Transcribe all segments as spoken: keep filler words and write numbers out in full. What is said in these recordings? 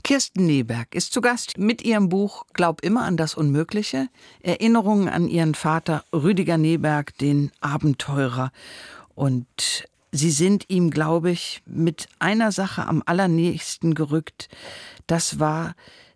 Kirsten Neberg ist zu Gast mit ihrem Buch Glaub immer an das Unmögliche. Erinnerungen an ihren Vater Rüdiger Neberg, den Abenteurer. Und Sie sind ihm, glaube ich, mit einer Sache am allernächsten gerückt. Das war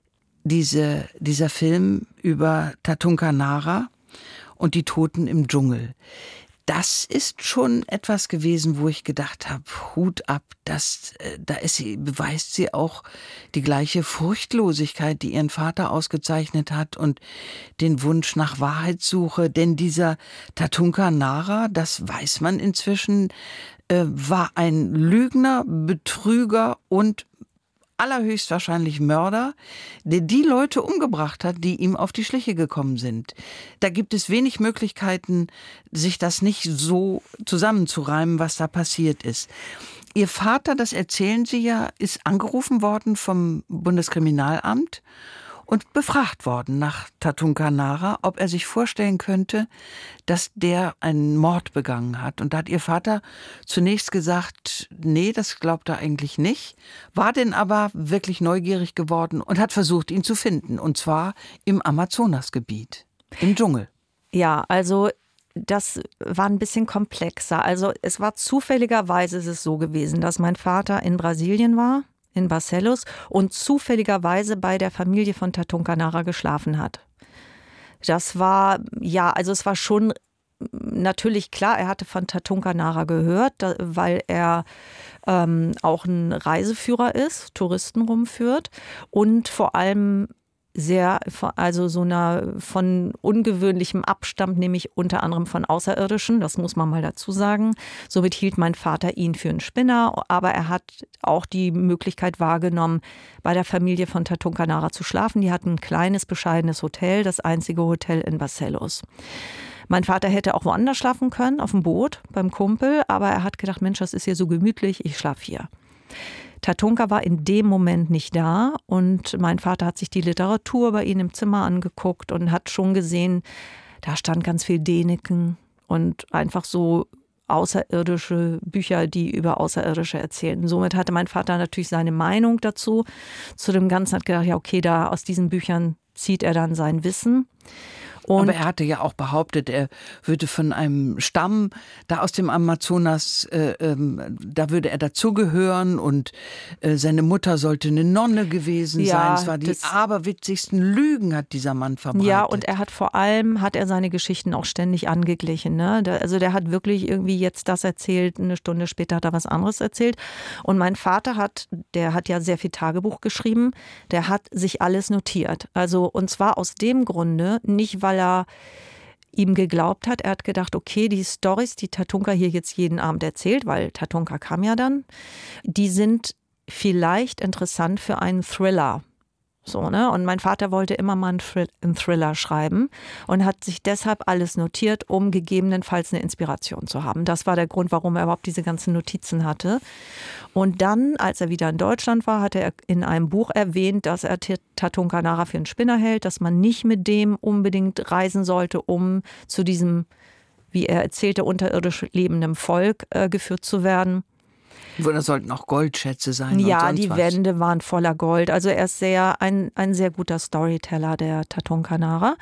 diese, dieser Film über Tatunka Nara und die Toten im Dschungel. Das ist schon etwas gewesen, wo ich gedacht habe, Hut ab, das, da ist sie, beweist sie auch die gleiche Furchtlosigkeit, die ihren Vater ausgezeichnet hat und den Wunsch nach Wahrheitssuche. Denn dieser Tatunka Nara, das weiß man inzwischen, äh, war ein Lügner, Betrüger und allerhöchstwahrscheinlich Mörder, der die Leute umgebracht hat, die ihm auf die Schliche gekommen sind. Da gibt es wenig Möglichkeiten, sich das nicht so zusammenzureimen, was da passiert ist. Ihr Vater, das erzählen Sie ja, ist angerufen worden vom Bundeskriminalamt und befragt worden nach Tatunka Nara, ob er sich vorstellen könnte, dass der einen Mord begangen hat. Und da hat Ihr Vater zunächst gesagt, nee, das glaubt er eigentlich nicht, war denn aber wirklich neugierig geworden und hat versucht, ihn zu finden. Und zwar im Amazonasgebiet, im Dschungel. Ja, also das war ein bisschen komplexer. Also es war zufälligerweise ist es so gewesen, dass mein Vater in Brasilien war, in Barcelos, und zufälligerweise bei der Familie von Tatunka Nara geschlafen hat. Das war, ja, also es war schon natürlich klar, er hatte von Tatunka Nara gehört, weil er ähm, auch ein Reiseführer ist, Touristen rumführt und vor allem sehr, also so einer von ungewöhnlichem Abstand, nämlich unter anderem von Außerirdischen, das muss man mal dazu sagen. Somit hielt mein Vater ihn für einen Spinner, aber er hat auch die Möglichkeit wahrgenommen, bei der Familie von Tatunka Nara zu schlafen. Die hatten ein kleines, bescheidenes Hotel, das einzige Hotel in Barcelos. Mein Vater hätte auch woanders schlafen können, auf dem Boot, beim Kumpel, aber er hat gedacht, Mensch, das ist hier so gemütlich, ich schlafe hier. Tatunka war in dem Moment nicht da und mein Vater hat sich die Literatur bei ihnen im Zimmer angeguckt und hat schon gesehen, da stand ganz viel Däniken und einfach so außerirdische Bücher, die über Außerirdische erzählten. Somit hatte mein Vater natürlich seine Meinung dazu. Zu dem Ganzen hat gedacht, ja okay, da aus diesen Büchern zieht er dann sein Wissen. Und aber er hatte ja auch behauptet, er würde von einem Stamm da aus dem Amazonas, äh, ähm, da würde er dazugehören und äh, seine Mutter sollte eine Nonne gewesen ja, sein. Es war die aberwitzigsten Lügen hat dieser Mann verbreitet. Ja, und er hat vor allem, hat er seine Geschichten auch ständig angeglichen. Ne? Der, also der hat wirklich irgendwie jetzt das erzählt, eine Stunde später hat er was anderes erzählt. Und mein Vater hat, der hat ja sehr viel Tagebuch geschrieben, der hat sich alles notiert. Also und zwar aus dem Grunde, nicht weil er ihm geglaubt hat. Er hat gedacht, okay, die Storys, die Tatunka hier jetzt jeden Abend erzählt, weil Tatunka kam ja dann, die sind vielleicht interessant für einen Thriller. So, ne? Und mein Vater wollte immer mal einen Thriller schreiben und hat sich deshalb alles notiert, um gegebenenfalls eine Inspiration zu haben. Das war der Grund, warum er überhaupt diese ganzen Notizen hatte. Und dann, als er wieder in Deutschland war, hat er in einem Buch erwähnt, dass er Tatunka Nara für einen Spinner hält, dass man nicht mit dem unbedingt reisen sollte, um zu diesem, wie er erzählte, unterirdisch lebenden Volk äh, geführt zu werden. Da sollten auch Goldschätze sein. Ja, und sonst die was. Wände waren voller Gold. Also er ist sehr, ein, ein sehr guter Storyteller, der Tatunka Nara.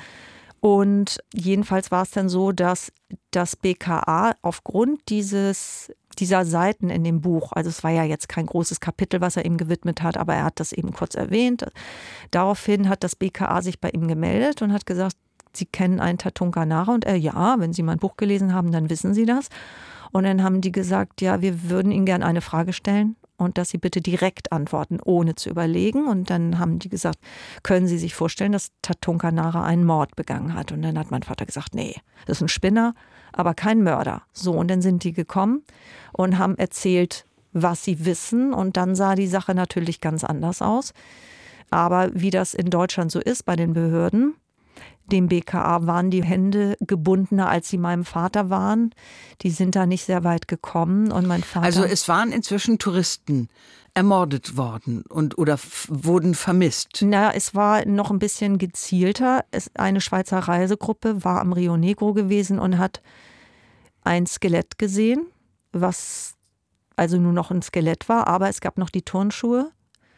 Und jedenfalls war es dann so, dass das B K A aufgrund dieses, dieser Seiten in dem Buch, also es war ja jetzt kein großes Kapitel, was er ihm gewidmet hat, aber er hat das eben kurz erwähnt. Daraufhin hat das B K A sich bei ihm gemeldet und hat gesagt, Sie kennen einen Tatunka Nara. Und er, ja, wenn Sie mein Buch gelesen haben, dann wissen Sie das. Und dann haben die gesagt, ja, wir würden Ihnen gerne eine Frage stellen und dass Sie bitte direkt antworten, ohne zu überlegen. Und dann haben die gesagt, können Sie sich vorstellen, dass Tatunka Nara einen Mord begangen hat? Und dann hat mein Vater gesagt, nee, das ist ein Spinner, aber kein Mörder. So, und dann sind die gekommen und haben erzählt, was sie wissen. Und dann sah die Sache natürlich ganz anders aus. Aber wie das in Deutschland so ist bei den Behörden, dem B K A waren die Hände gebundener, als sie meinem Vater waren. Die sind da nicht sehr weit gekommen. Und mein Vater. Also es waren inzwischen Touristen ermordet worden und oder f- wurden vermisst. Na, es war noch ein bisschen gezielter. Es, eine Schweizer Reisegruppe war am Rio Negro gewesen und hat ein Skelett gesehen, was also nur noch ein Skelett war, aber es gab noch die Turnschuhe.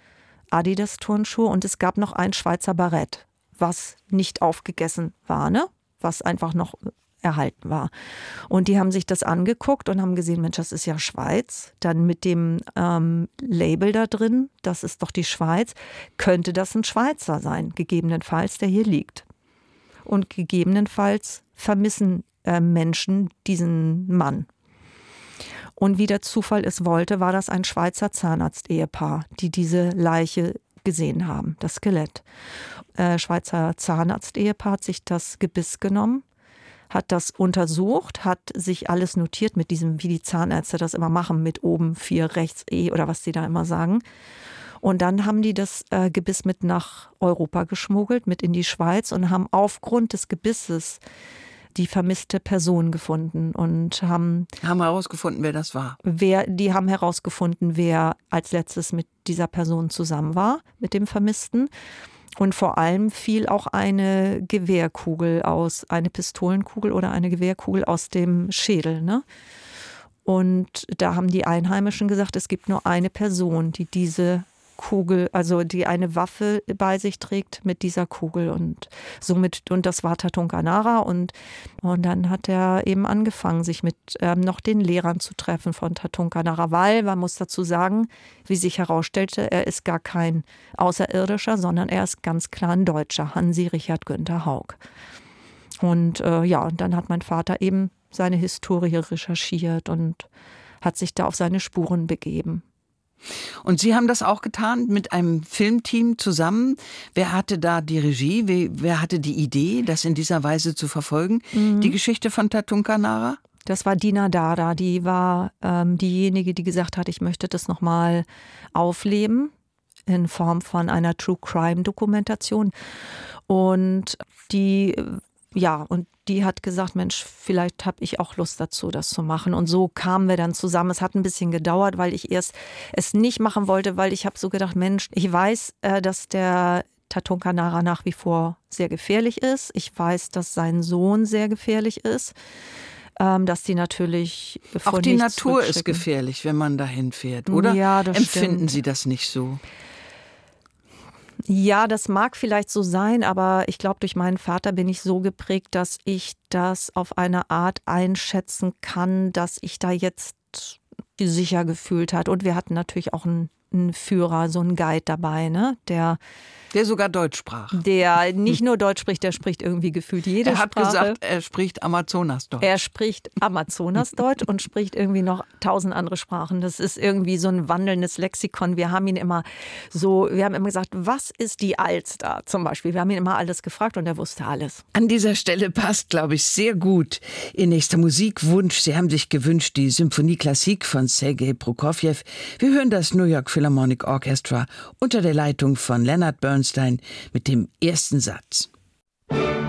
Adidas-Turnschuhe und es gab noch ein Schweizer Barett, was nicht aufgegessen war, ne? Was einfach noch erhalten war. Und die haben sich das angeguckt und haben gesehen, Mensch, das ist ja Schweiz. Dann mit dem ähm, Label da drin, das ist doch die Schweiz, könnte das ein Schweizer sein, gegebenenfalls, der hier liegt. Und gegebenenfalls vermissen äh, Menschen diesen Mann. Und wie der Zufall es wollte, war das ein Schweizer Zahnarzt-Ehepaar, die diese Leiche gesehen haben, das Skelett. Äh, Schweizer Zahnarzt-Ehepaar hat sich das Gebiss genommen, hat das untersucht, hat sich alles notiert mit diesem, wie die Zahnärzte das immer machen, mit oben vier, rechts E oder was die da immer sagen. Und dann haben die das äh, Gebiss mit nach Europa geschmuggelt, mit in die Schweiz und haben aufgrund des Gebisses die vermisste Person gefunden und haben haben herausgefunden, wer das war. Wer, die haben herausgefunden, wer als letztes mit dieser Person zusammen war, mit dem Vermissten. Und vor allem fiel auch eine Gewehrkugel aus, eine Pistolenkugel oder eine Gewehrkugel aus dem Schädel, ne? Und da haben die Einheimischen gesagt, es gibt nur eine Person, die diese Kugel, also die eine Waffe bei sich trägt mit dieser Kugel und somit, und das war Tatonka Nara und, und dann hat er eben angefangen, sich mit ähm, noch den Lehrern zu treffen von Tatonka Nara, weil man muss dazu sagen, wie sich herausstellte, er ist gar kein Außerirdischer, sondern er ist ganz klar ein Deutscher, Hansi Richard Günther Hauck. Und äh, ja, und dann hat mein Vater eben seine Historie recherchiert und hat sich da auf seine Spuren begeben. Und Sie haben das auch getan mit einem Filmteam zusammen. Wer hatte da die Regie? Wer hatte die Idee, das in dieser Weise zu verfolgen? Mhm. Die Geschichte von Tatonka Nara? Das war Dina Dada. Die war ähm, diejenige, die gesagt hat, ich möchte das nochmal aufleben in Form von einer True-Crime-Dokumentation. Und die, ja, und die hat gesagt, Mensch, vielleicht habe ich auch Lust dazu, das zu machen. Und so kamen wir dann zusammen. Es hat ein bisschen gedauert, weil ich erst es nicht machen wollte, weil ich habe so gedacht, Mensch, ich weiß, äh, dass der Tatonka Nara nach wie vor sehr gefährlich ist. Ich weiß, dass sein Sohn sehr gefährlich ist. Ähm, dass die natürlich vor auch die nichts Natur ist gefährlich, wenn man dahin fährt, oder? Ja, das Empfinden stimmt. Sie das nicht so? Ja, das mag vielleicht so sein, aber ich glaube, durch meinen Vater bin ich so geprägt, dass ich das auf eine Art einschätzen kann, dass ich da jetzt sicher gefühlt hat. Und wir hatten natürlich auch einen, einen Führer, so einen Guide dabei, ne, der Der sogar Deutsch sprach. Der nicht nur Deutsch spricht, der spricht irgendwie gefühlt jede Sprache. Er hat Sprache. gesagt, er spricht Amazonasdeutsch. Er spricht Amazonasdeutsch und spricht irgendwie noch tausend andere Sprachen. Das ist irgendwie so ein wandelndes Lexikon. Wir haben ihn immer so, wir haben immer gesagt, was ist die Alster zum Beispiel? Wir haben ihn immer alles gefragt und er wusste alles. An dieser Stelle passt, glaube ich, sehr gut Ihr nächster Musikwunsch. Sie haben sich gewünscht, die Symphonie Klassik von Sergei Prokofjew. Wir hören das New York Philharmonic Orchestra unter der Leitung von Leonard Bernstein mit dem ersten Satz.